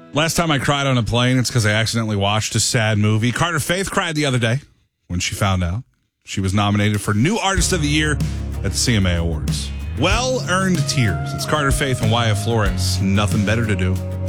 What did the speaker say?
Last time I cried on a plane, it's because I accidentally watched a sad movie. Carter Faith cried the other day when she found out she was nominated for New Artist of the Year at the CMA Awards. Well-earned tears. It's Carter Faith and Wyatt Flores. Nothing better to do.